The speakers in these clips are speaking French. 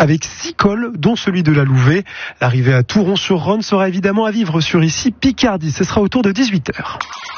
avec 6 cols, dont celui de la Louvet. L'arrivée à Touron-sur-Rhône sera évidemment à vivre sur ici Picardie. Ce sera autour de 18h.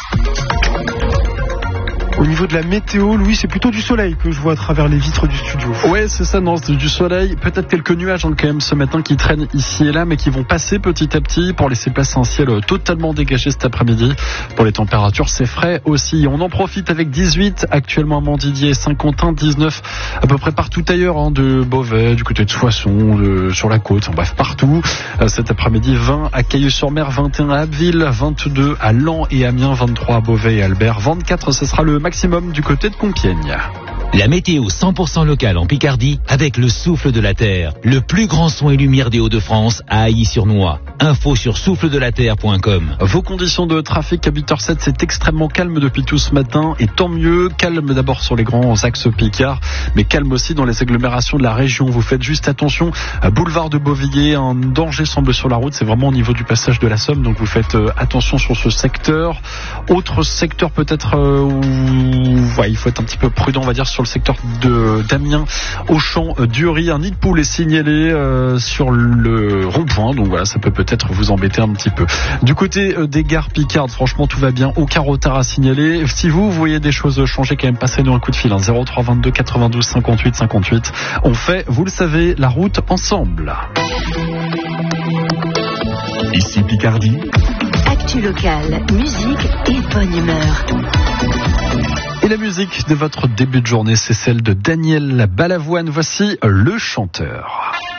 Au niveau de la météo, Louis, c'est plutôt du soleil que je vois à travers les vitres du studio. Ouais, c'est ça, non, c'est du soleil. Peut-être quelques nuages quand même ce matin qui traînent ici et là, mais qui vont passer petit à petit pour laisser place à un ciel totalement dégagé cet après-midi. Pour les températures, c'est frais aussi. On en profite avec 18 actuellement à Montdidier, Saint-Quentin, 19 à peu près partout ailleurs, de Beauvais, du côté de Soissons, sur la côte, bref, partout. Cet après-midi, 20 à Cailleux-sur-Mer, 21 à Abbeville, 22 à Laon et Amiens, 23 à Beauvais et Albert, 24, ce sera le maximum du côté de Compiègne. La météo 100% locale en Picardie avec le souffle de la terre. Le plus grand son et lumière des Hauts-de-France à Ailly-sur-Noix. Info sur souffledelaterre.com. Vos conditions de trafic à 8h07, c'est extrêmement calme depuis tout ce matin et tant mieux. Calme d'abord sur les grands axes Picard, mais calme aussi dans les agglomérations de la région. Vous faites juste attention. Boulevard de Beauvilliers, un danger semble sur la route. C'est vraiment au niveau du passage de la Somme, donc vous faites attention sur ce secteur. Autre secteur peut-être où il faut être un petit peu prudent, on va dire, sur le secteur d'Amiens, Auchan, Dury. Un nid de poule est signalé sur le rond-point, donc voilà, ça peut peut-être vous embêter un petit peu. Du côté des gares Picardes, franchement tout va bien, aucun retard à signaler. Si vous voyez des choses changer, quand même passez-nous un coup de fil, 03 22 92 58 58. On fait, vous le savez, la route ensemble. Ici Picardie. Actu locale, musique et bonne humeur. Et la musique de votre début de journée, c'est celle de Daniel Balavoine. Voici Le Chanteur.